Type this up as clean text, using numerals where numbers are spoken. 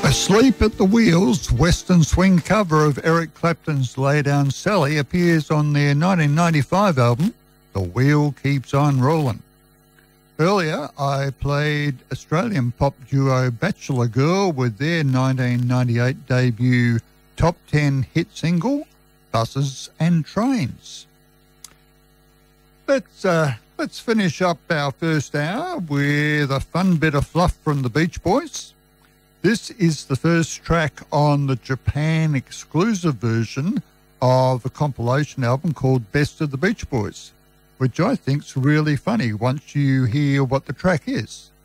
Asleep at the Wheels, Western swing cover of Eric Clapton's Lay Down Sally, appears on their 1995 album, The Wheel Keeps On Rollin'. Earlier, I played Australian pop duo Bachelor Girl with their 1998 debut top 10 hit single, Buses and Trains. Let's finish up our first hour with a fun bit of fluff from the Beach Boys. This is the first track on the Japan exclusive version of a compilation album called Best of the Beach Boys, which I think's really funny once you hear what the track is.